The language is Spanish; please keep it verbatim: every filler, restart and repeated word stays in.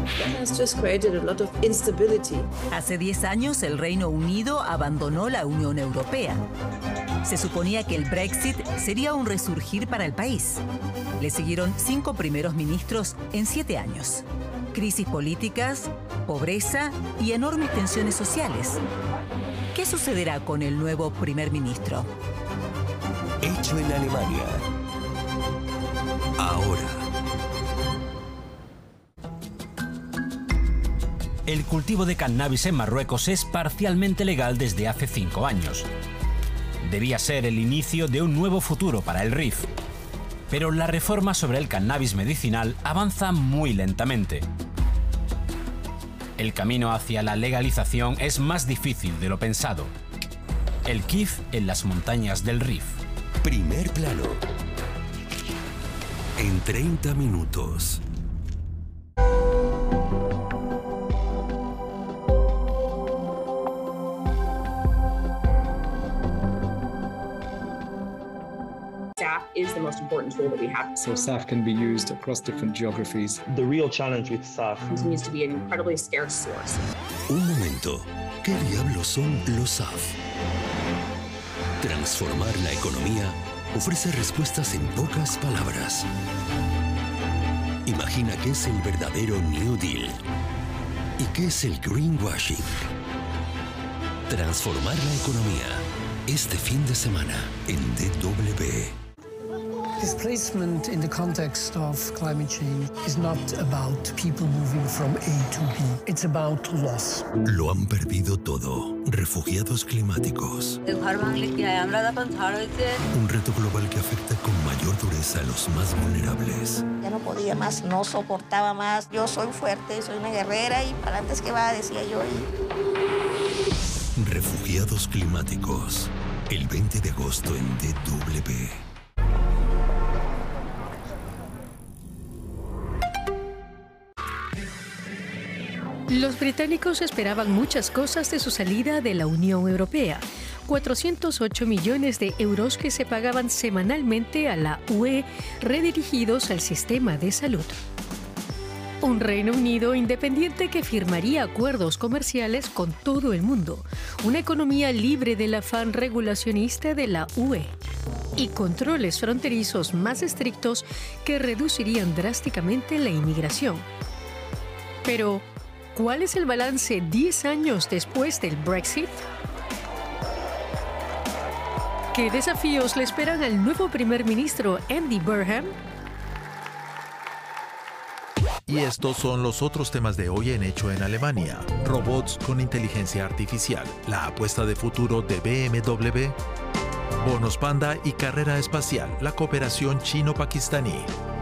That has just created a lot of instability. Hace diez años el Reino Unido abandonó la Unión Europea. Se suponía que el Brexit sería un resurgir para el país. Le siguieron cinco primeros ministros en siete años. Crisis políticas, pobreza y enormes tensiones sociales. ¿Qué sucederá con el nuevo primer ministro? Hecho en Alemania. Ahora. El cultivo de cannabis en Marruecos es parcialmente legal desde hace cinco años. Debía ser el inicio de un nuevo futuro para el Rif. Pero la reforma sobre el cannabis medicinal avanza muy lentamente. El camino hacia la legalización es más difícil de lo pensado. El Kif en las montañas del Rif. Primer plano. En treinta minutos. S A F is the most important tool that we have. So S A F can be used across different geographies. The real challenge with S A F continues to be an incredibly scarce source. Un momento. ¿Qué diablos son los S A F? Transformar la economía ofrece respuestas en pocas palabras. Imagina qué es el verdadero New Deal y qué es el greenwashing. Transformar la economía este fin de semana en D W. Displacement in the context of climate change is not about people moving from A to B. It's about loss. Lo han perdido todo. Refugiados climáticos. Un reto global que afecta con mayor dureza a los más vulnerables. Ya no podía más, no soportaba más. Yo soy fuerte, soy una guerrera y para antes que va, decía yo. Y... Refugiados climáticos. El veinte de agosto en D W. Los británicos esperaban muchas cosas de su salida de la Unión Europea. cuatrocientos ocho millones de euros que se pagaban semanalmente a la U E redirigidos al sistema de salud. Un Reino Unido independiente que firmaría acuerdos comerciales con todo el mundo. Una economía libre del afán regulacionista de la U E. Y controles fronterizos más estrictos que reducirían drásticamente la inmigración. Pero, ¿cuál es el balance diez años después del Brexit? ¿Qué desafíos le esperan al nuevo primer ministro Andy Burnham? Y estos son los otros temas de hoy en Hecho en Alemania. Robots con inteligencia artificial, la apuesta de futuro de B M W, bonos panda y carrera espacial, la cooperación chino-pakistaní.